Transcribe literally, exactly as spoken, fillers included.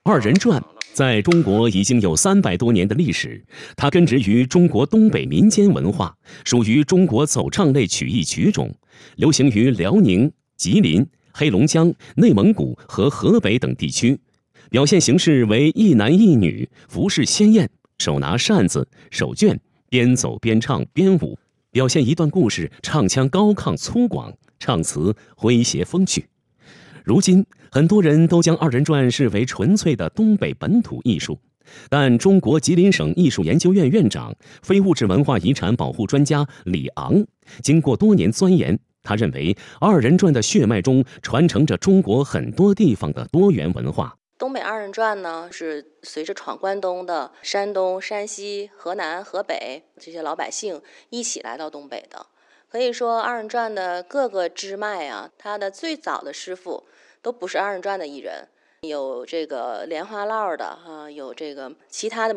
二人转在中国已经有三百多年的历史，它根植于中国东北民间文化，属于中国走唱类曲艺曲种，流行于辽宁、吉林、黑龙江、内蒙古和河北等地区。表现形式为一男一女，服饰鲜艳，手拿扇子、手绢，边走边唱边舞，表现一段故事，唱腔高亢粗犷，唱词诙谐风趣。如今，很多人都将二人转视为纯粹的东北本土艺术，但中国吉林省艺术研究院院长、非物质文化遗产保护专家李昂，经过多年钻研，他认为二人转的血脉中传承着中国很多地方的多元文化。 东北二人转呢，是随着闯关东的山东、山西、河南、河北这些老百姓一起来到东北的。可以说，二人转的各个支脉啊，它的最早的师傅都不是二人转的艺人，有这个莲花落的啊，有这个其他的